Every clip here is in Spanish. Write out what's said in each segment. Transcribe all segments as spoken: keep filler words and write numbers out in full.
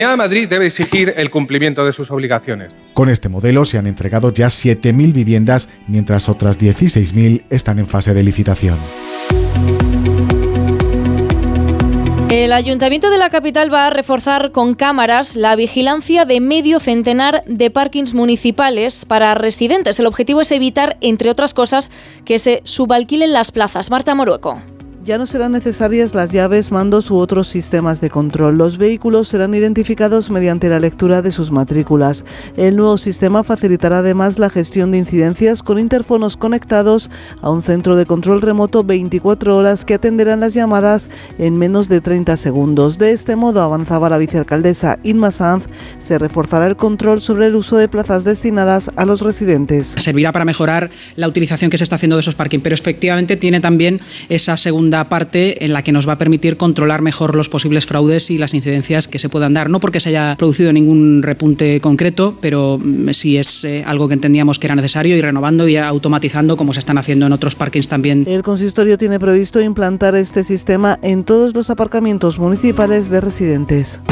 La Comunidad de Madrid debe exigir el cumplimiento de sus obligaciones. Con este modelo se han entregado ya siete mil viviendas, mientras otras dieciséis mil están en fase de licitación. El Ayuntamiento de la capital va a reforzar con cámaras la vigilancia de medio centenar de parkings municipales para residentes. El objetivo es evitar, entre otras cosas, que se subalquilen las plazas. Marta Morueco. Ya no serán necesarias las llaves, mandos u otros sistemas de control. Los vehículos serán identificados mediante la lectura de sus matrículas. El nuevo sistema facilitará además la gestión de incidencias con interfonos conectados a un centro de control remoto veinticuatro horas que atenderán las llamadas en menos de treinta segundos. De este modo, avanzaba la vicealcaldesa Inma Sanz, se reforzará el control sobre el uso de plazas destinadas a los residentes. Servirá para mejorar la utilización que se está haciendo de esos parking, pero efectivamente tiene también esa segunda parte en la que nos va a permitir controlar mejor los posibles fraudes y las incidencias que se puedan dar. No porque se haya producido ningún repunte concreto, pero sí es eh, algo que entendíamos que era necesario, y renovando y automatizando como se están haciendo en otros parkings también. El consistorio tiene previsto implantar este sistema en todos los aparcamientos municipales de residentes.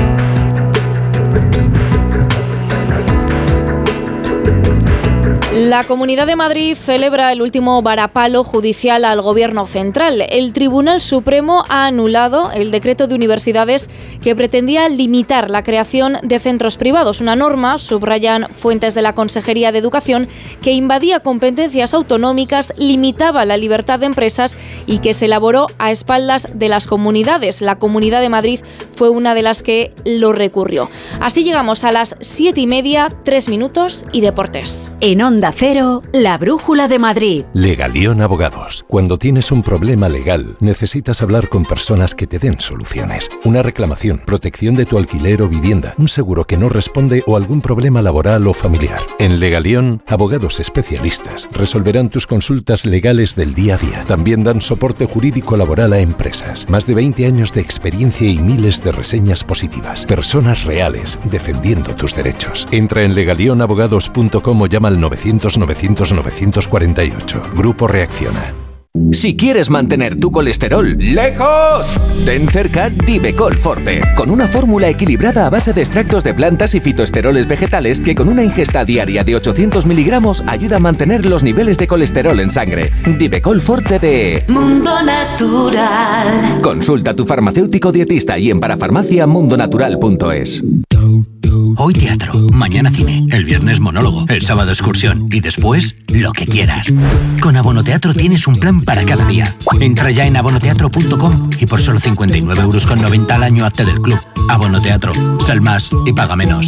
La Comunidad de Madrid celebra el último varapalo judicial al Gobierno central. El Tribunal Supremo ha anulado el decreto de universidades que pretendía limitar la creación de centros privados, una norma, subrayan fuentes de la Consejería de Educación, que invadía competencias autonómicas, limitaba la libertad de empresas y que se elaboró a espaldas de las comunidades. La Comunidad de Madrid fue una de las que lo recurrió. Así llegamos a las siete y media, tres minutos y deportes. En Onda Cero, la brújula de Madrid. Legalión Abogados. Cuando tienes un problema legal, necesitas hablar con personas que te den soluciones. Una reclamación, protección de tu alquiler o vivienda, un seguro que no responde o algún problema laboral o familiar. En Legalión, abogados especialistas resolverán tus consultas legales del día a día. También dan soporte jurídico laboral a empresas. Más de veinte años de experiencia y miles de reseñas positivas. Personas reales defendiendo tus derechos. Entra en legalión abogados punto com o llama al novecientos novecientos novecientos cuarenta y ocho. Grupo Reacciona. Si quieres mantener tu colesterol lejos, ten cerca Divecol Forte, con una fórmula equilibrada a base de extractos de plantas y fitoesteroles vegetales que con una ingesta diaria de ochocientos miligramos ayuda a mantener los niveles de colesterol en sangre. Divecol Forte de Mundo Natural. Consulta a tu farmacéutico dietista y en parafarmacia mundo natural punto es. Hoy teatro, mañana cine, el viernes monólogo, el sábado excursión y después lo que quieras. Con Abonoteatro tienes un plan para cada día. Entra ya en abonoteatro punto com y por solo cincuenta y nueve euros con noventa al año hazte del club. Abonoteatro, sal más y paga menos.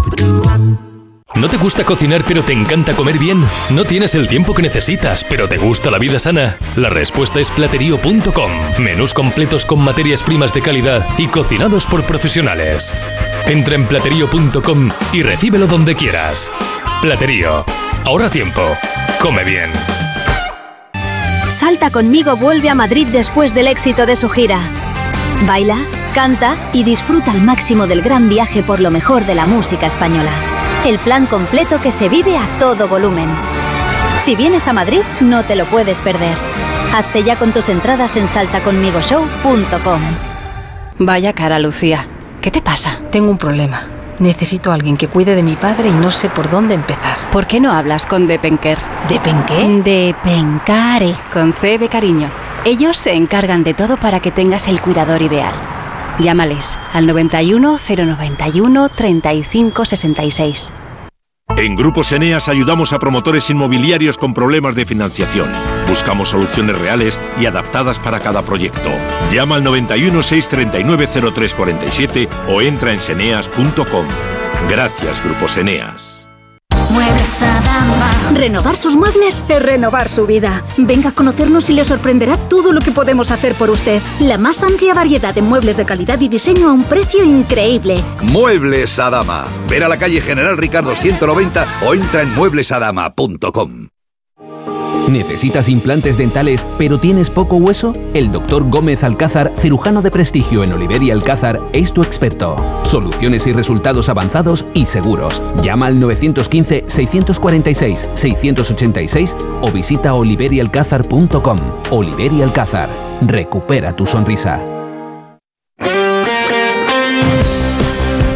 ¿No te gusta cocinar pero te encanta comer bien? ¿No tienes el tiempo que necesitas pero te gusta la vida sana? La respuesta es platerío punto com. Menús completos con materias primas de calidad y cocinados por profesionales. Entra en platerío punto com y recíbelo donde quieras. Platerío. Ahorra tiempo. Come bien. Salta conmigo vuelve a Madrid después del éxito de su gira. Baila, canta y disfruta al máximo del gran viaje por lo mejor de la música española. El plan completo que se vive a todo volumen. Si vienes a Madrid, no te lo puedes perder. Hazte ya con tus entradas en salta conmigo show punto com. Vaya cara, Lucía. ¿Qué te pasa? Tengo un problema. Necesito a alguien que cuide de mi padre y no sé por dónde empezar. ¿Por qué no hablas con Depenker? ¿Depenqué? Depencare, con C de cariño. Ellos se encargan de todo para que tengas el cuidador ideal. Llámales al noventa y uno, cero noventa y uno, treinta y cinco sesenta y seis. En Grupos Eneas ayudamos a promotores inmobiliarios con problemas de financiación. Buscamos soluciones reales y adaptadas para cada proyecto. Llama al noventa y uno, seiscientos treinta y nueve, cero tres cuarenta y siete o entra en seneas punto com. Gracias, Grupos Eneas. Muebles Adama. Renovar sus muebles es renovar su vida. Venga a conocernos y le sorprenderá todo lo que podemos hacer por usted. La más amplia variedad de muebles de calidad y diseño a un precio increíble. Muebles Adama. Ver a la calle General Ricardo ciento noventa o entra en muebles adama punto com. ¿Necesitas implantes dentales pero tienes poco hueso? El doctor Gómez Alcázar, cirujano de prestigio en Oliver y Alcázar, es tu experto. Soluciones y resultados avanzados y seguros. Llama al nueve uno cinco, seis cuatro seis, seis ocho seis o visita oliver y alcázar punto com. Oliver y Alcázar. Recupera tu sonrisa. Buenas tardes.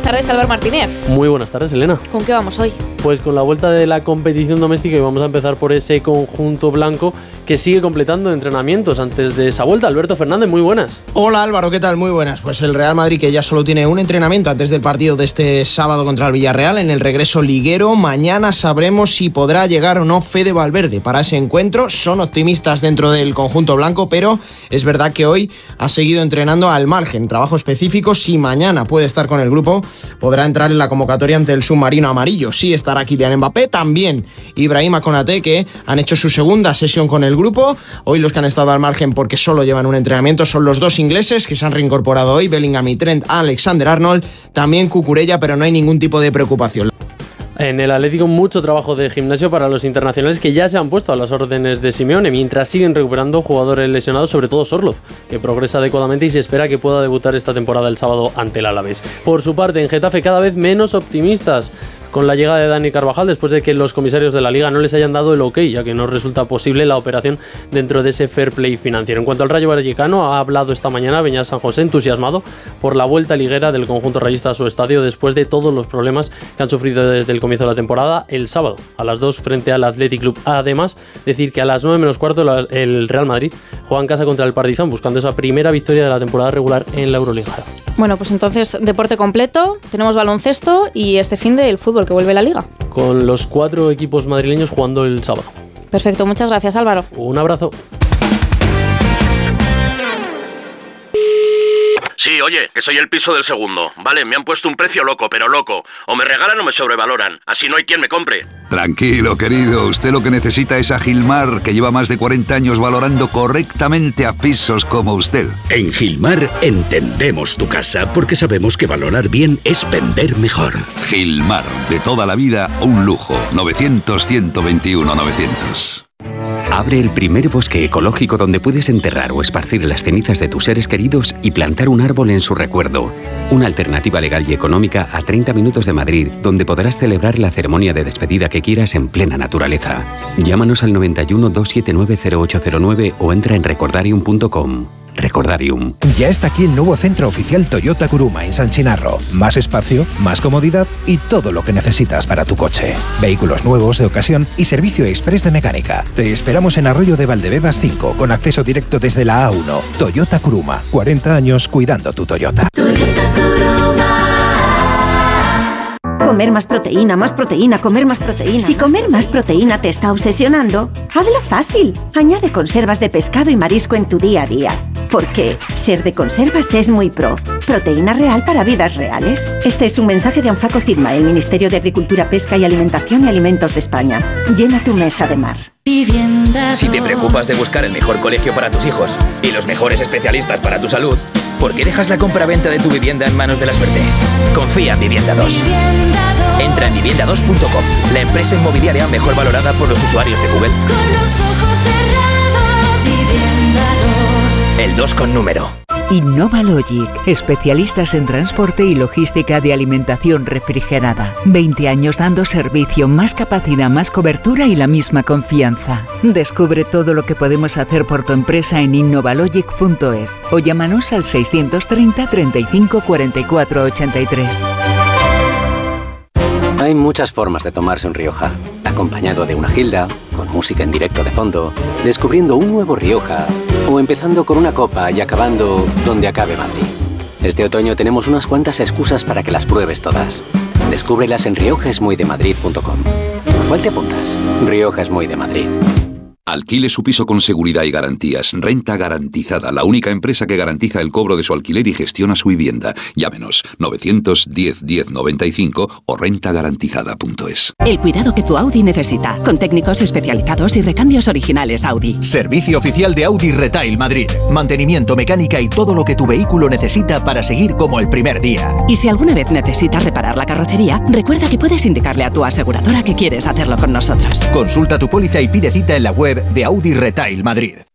tardes, Álvaro Martínez. Muy buenas tardes, Elena. ¿Con qué vamos hoy? Pues con la vuelta de la competición doméstica y vamos a empezar por ese conjunto blanco que sigue completando entrenamientos antes de esa vuelta. Alberto Fernández, muy buenas. Hola Álvaro, ¿qué tal? Muy buenas. Pues el Real Madrid, que ya solo tiene un entrenamiento antes del partido de este sábado contra el Villarreal en el regreso liguero. Mañana sabremos si podrá llegar o no Fede Valverde para ese encuentro. Son optimistas dentro del conjunto blanco, pero es verdad que hoy ha seguido entrenando al margen. Trabajo específico. Si mañana puede estar con el grupo, podrá entrar en la convocatoria ante el submarino amarillo. Sí estará Kylian Mbappé, también Ibrahima Konaté, que han hecho su segunda sesión con el grupo. Hoy los que han estado al margen porque solo llevan un entrenamiento son los dos ingleses que se han reincorporado hoy, Bellingham y Trent Alexander-Arnold, también Cucurella, pero no hay ningún tipo de preocupación. En el Atlético mucho trabajo de gimnasio para los internacionales que ya se han puesto a las órdenes de Simeone, mientras siguen recuperando jugadores lesionados, sobre todo Sorloth, que progresa adecuadamente y se espera que pueda debutar esta temporada el sábado ante el Alavés. Por su parte, en Getafe cada vez menos optimistas con la llegada de Dani Carvajal, después de que los comisarios de la Liga no les hayan dado el ok, ya que no resulta posible la operación dentro de ese fair play financiero. En cuanto al Rayo Vallecano, ha hablado esta mañana Beñat San José, entusiasmado por la vuelta liguera del conjunto rayista a su estadio después de todos los problemas que han sufrido desde el comienzo de la temporada el sábado a las dos frente al Athletic Club. Además, decir que a las nueve menos cuarto el Real Madrid juega en casa contra el Partizan buscando esa primera victoria de la temporada regular en la Euroliga. Bueno, pues entonces deporte completo, tenemos baloncesto y este fin del fútbol que vuelve la Liga. Con los cuatro equipos madrileños jugando el sábado. Perfecto, muchas gracias Álvaro. Un abrazo. Sí, oye, que soy el piso del segundo. Vale, me han puesto un precio loco, pero loco. O me regalan o me sobrevaloran. Así no hay quien me compre. Tranquilo, querido. Usted lo que necesita es a Gilmar, que lleva más de cuarenta años valorando correctamente a pisos como usted. En Gilmar entendemos tu casa porque sabemos que valorar bien es vender mejor. Gilmar, de toda la vida, un lujo. novecientos, ciento veintiuno, novecientos. Abre el primer bosque ecológico donde puedes enterrar o esparcir las cenizas de tus seres queridos y plantar un árbol en su recuerdo. Una alternativa legal y económica a treinta minutos de Madrid, donde podrás celebrar la ceremonia de despedida que quieras en plena naturaleza. Llámanos al noventa y uno, doscientos setenta y nueve, cero ocho cero nueve o entra en recordarium punto com. Recordarium. Ya está aquí el nuevo centro oficial Toyota Kuruma en San Chinarro. Más espacio, más comodidad y todo lo que necesitas para tu coche. Vehículos nuevos, de ocasión y servicio express de mecánica. Te esperamos en Arroyo de Valdebebas cinco, con acceso directo desde la A uno. Toyota Kuruma. cuarenta años cuidando tu Toyota. Toyota Kuruma. Comer más proteína, más proteína, comer más proteína. Si comer más proteína te está obsesionando, hazlo fácil. Añade conservas de pescado y marisco en tu día a día. Porque ser de conservas es muy pro. Proteína real para vidas reales. Este es un mensaje de Anfaco Cilma, el Ministerio de Agricultura, Pesca y Alimentación y Alimentos de España. Llena tu mesa de mar. Si te preocupas de buscar el mejor colegio para tus hijos y los mejores especialistas para tu salud, ¿por qué dejas la compra-venta de tu vivienda en manos de la suerte? Confía en Vivienda dos. Entra en vivienda dos punto com, la empresa inmobiliaria mejor valorada por los usuarios de Google. Con los ojos cerrados, Vivienda dos. El dos con número. Innova Logic, especialistas en transporte y logística de alimentación refrigerada. veinte años dando servicio, más capacidad, más cobertura y la misma confianza. Descubre todo lo que podemos hacer por tu empresa en innovalogic punto es o llámanos al seiscientos treinta, treinta y cinco, cuarenta y cuatro, ochenta y tres. Hay muchas formas de tomarse un Rioja. Acompañado de una gilda, con música en directo de fondo, descubriendo un nuevo Rioja, o empezando con una copa y acabando donde acabe Madrid. Este otoño tenemos unas cuantas excusas para que las pruebes todas. Descúbrelas en rioja es muy de madrid punto com. ¿A cuál te apuntas? Rioja es muy de Madrid. Alquile su piso con seguridad y garantías. Renta Garantizada, la única empresa que garantiza el cobro de su alquiler y gestiona su vivienda. Llámenos novecientos diez, diez noventa y cinco o renta garantizada punto es. El cuidado que tu Audi necesita, con técnicos especializados y recambios originales Audi. Servicio oficial de Audi Retail Madrid. Mantenimiento, mecánica y todo lo que tu vehículo necesita para seguir como el primer día. Y si alguna vez necesitas reparar la carrocería, recuerda que puedes indicarle a tu aseguradora que quieres hacerlo con nosotros. Consulta tu póliza y pide cita en la web de Audi Retail Madrid.